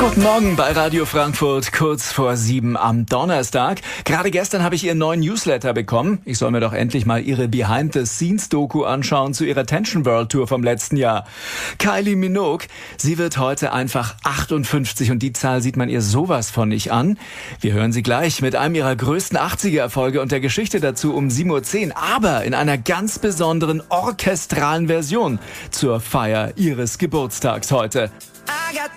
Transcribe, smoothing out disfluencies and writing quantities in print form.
Guten Morgen bei Radio Frankfurt, kurz vor 7 am Donnerstag. Gerade gestern habe ich Ihren neuen Newsletter bekommen. Ich soll mir doch endlich mal Ihre Behind-the-Scenes-Doku anschauen zu Ihrer Tension World Tour vom letzten Jahr. Kylie Minogue, sie wird heute einfach 58 und die Zahl sieht man ihr sowas von nicht an. Wir hören sie gleich mit einem ihrer größten 80er-Erfolge und der Geschichte dazu um 7:10 Uhr, aber in einer ganz besonderen orchestralen Version zur Feier ihres Geburtstags heute. I got